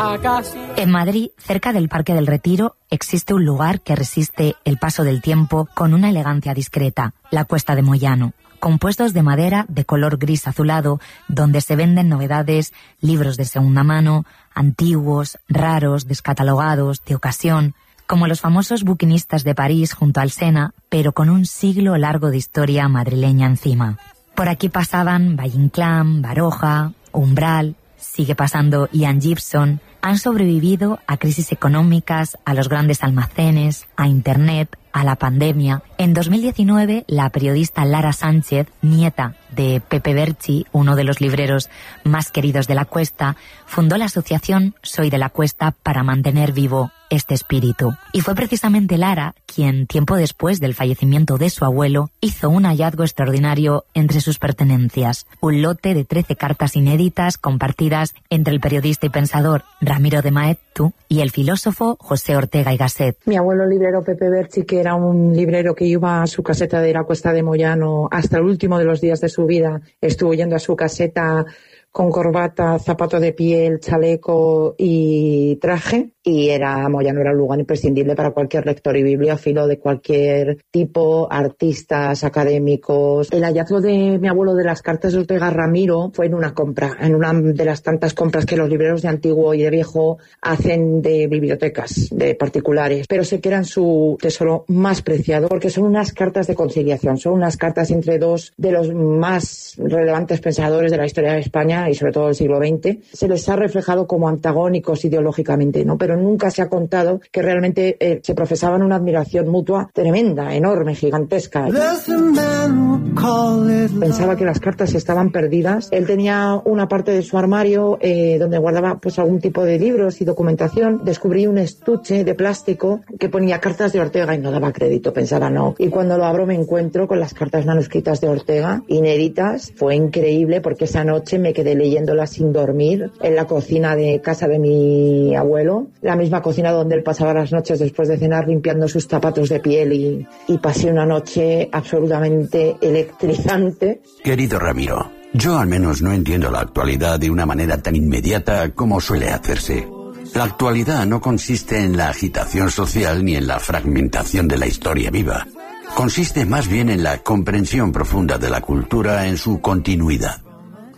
En Madrid, cerca del Parque del Retiro, existe un lugar que resiste el paso del tiempo con una elegancia discreta, la Cuesta de Moyano, compuestos de madera de color gris azulado, donde se venden novedades, libros de segunda mano, antiguos, raros, descatalogados, de ocasión, como los famosos buquinistas de París junto al Sena, pero con un siglo largo de historia madrileña encima. Por aquí pasaban Valle Inclán, Baroja, Umbral, sigue pasando Ian Gibson. Han sobrevivido a crisis económicas, a los grandes almacenes, a Internet, a la pandemia. En 2019, la periodista Lara Sánchez, nieta de Pepe Berchi, uno de los libreros más queridos de la Cuesta, fundó la asociación Soy de la Cuesta para mantener vivo este espíritu. Y fue precisamente Lara quien, tiempo después del fallecimiento de su abuelo, hizo un hallazgo extraordinario entre sus pertenencias. Un lote de 13 cartas inéditas compartidas entre el periodista y pensador Ramiro de Maeztu y el filósofo José Ortega y Gasset. Mi abuelo librero Pepe Berchi, que era un librero que iba a su caseta de la Cuesta de Moyano hasta el último de los días de su vida, estuvo yendo a su caseta con corbata, zapato de piel, chaleco y traje, y Moyano era un lugar imprescindible para cualquier lector y bibliófilo de cualquier tipo, artistas, académicos. El hallazgo de mi abuelo de las cartas de Ortega Ramiro fue en una compra, en una de las tantas compras que los libreros de antiguo y de viejo hacen de bibliotecas, de particulares, pero sé que eran su tesoro más preciado, porque son unas cartas de conciliación, son unas cartas entre dos de los más relevantes pensadores de la historia de España y sobre todo del siglo XX. Se les ha reflejado como antagónicos ideológicamente, ¿no? Pero nunca se ha contado que realmente se profesaban una admiración mutua tremenda, enorme, gigantesca. Pensaba que las cartas estaban perdidas. Él tenía una parte de su armario donde guardaba pues algún tipo de libros y documentación. Descubrí un estuche de plástico que ponía cartas de Ortega y no daba crédito, pensaba no. Y cuando lo abro me encuentro con las cartas manuscritas de Ortega, inéditas. Fue increíble porque esa noche me quedé leyéndolas sin dormir en la cocina de casa de mi abuelo, la misma cocina donde él pasaba las noches después de cenar limpiando sus zapatos de piel, y pasé una noche absolutamente electrizante. Querido Ramiro, yo al menos no entiendo la actualidad de una manera tan inmediata como suele hacerse. La actualidad no consiste en la agitación social ni en la fragmentación de la historia viva. Consiste más bien en la comprensión profunda de la cultura en su continuidad.